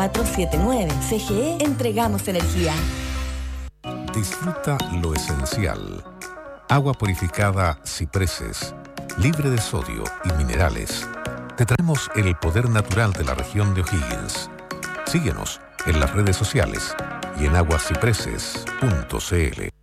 479. CGE entregamos energía. Disfruta lo esencial. Agua purificada Cipreses, libre de sodio y minerales. Te traemos el poder natural de la región de O'Higgins. Síguenos en las redes sociales y en aguascipreses.cl.